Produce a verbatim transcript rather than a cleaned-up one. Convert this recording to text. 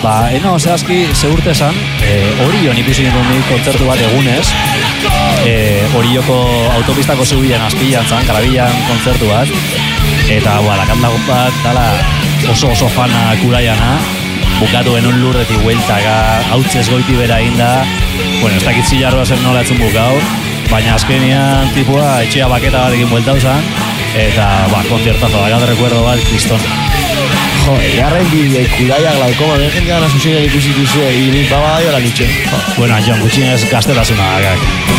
Ba, eno, zehazki, zeurte esan, e, Orion ikusi nituen nik kontzertu bat egunez, e, Orioko autopistako zubilen azpilan zan, Karabilan kontzertu bat, eta, boa, lakandago bat, dala, oso oso fana kuraiana, bukatu genuen lurretik hueltaka, hautzez goiti bera inda, bueno, ez dakit zilarroa zer nola etzun bukau, baina azkenian tipua etxea baketa batekin bueltau zan, eta, ba, konzertazo, dakat recuerdo bat, kriston. Jo, garren bidea kuraiak laukoma, behen gana zuzien ikusi duzu, egin baba da jola nitxe. Bueno, John, gutxinez gaztetasuna,